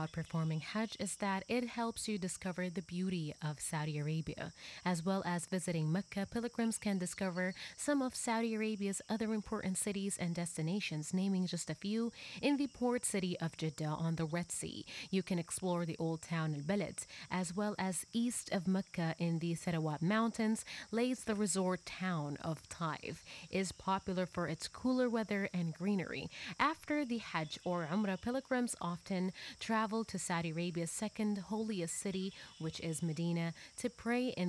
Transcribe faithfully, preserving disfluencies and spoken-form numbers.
about performing Hajj is that it helps you discover the beauty of Saudi Arabia. As well as visiting Mecca, pilgrims can discover some of Saudi Arabia's other important cities and destinations, naming just a few. In the port city of Jeddah on the Red Sea, you can explore the old town Al Balad, as well as east of Mecca in the Sarawat Mountains lays the resort town of Taif, is popular for its cooler weather and greenery. After the Hajj or Umrah, pilgrims often travel to Saudi Arabia's second holiest city, which is Medina, to pray in